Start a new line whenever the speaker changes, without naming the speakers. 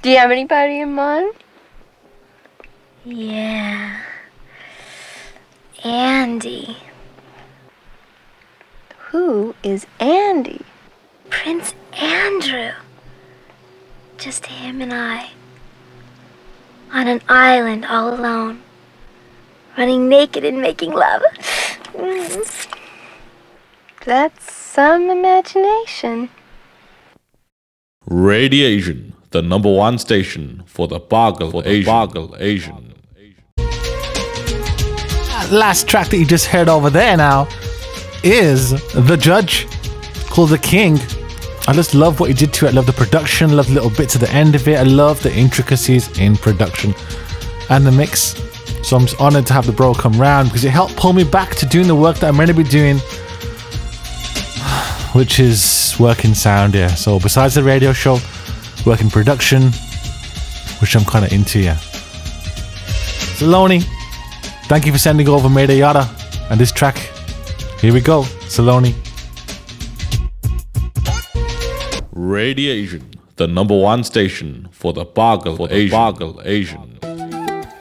Do you have anybody in mind?
Yeah. Andy.
Who is Andy?
Prince Andrew. Just him and I. On an island all alone. Running naked and making love.
That's some imagination.
Radiation, the #1 station for the Bargle Asian.
Last track that you just heard over there now is The Judge, called The King. I just love what he did to it. I love the production, love the little bits at the end of it. I love the intricacies in production and the mix. So I'm just honored to have the bro come round because it helped pull me back to doing the work that I'm meant to be doing, which is working sound, yeah. So besides the radio show, working production, which I'm kind of into, yeah. Saloni, thank you for sending over Mayday Yada and this track. Here we go, Saloni.
Radiation, the #1 station for the Bargle Asian.